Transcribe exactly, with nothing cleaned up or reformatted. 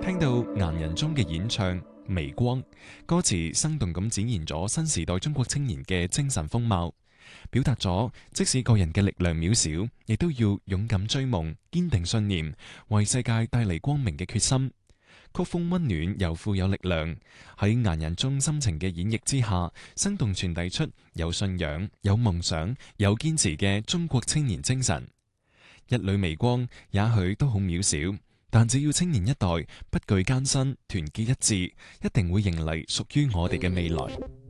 聽到顏人中嘅演唱《微光》，歌詞生動咁展現咗新時代中國青年嘅精神風貌，表達咗即使個人嘅力量渺小，亦都要勇敢追夢、堅定信念，為世界帶嚟光明嘅決心。曲風溫暖又富有力量，喺顏人中深情嘅演繹之下，生動傳遞出有信仰、有夢想、有堅持嘅中國青年精神。一縷微光也許都好渺小，但只要青年一代不懼艱辛，團結一致，一定會迎嚟屬於我哋嘅未來。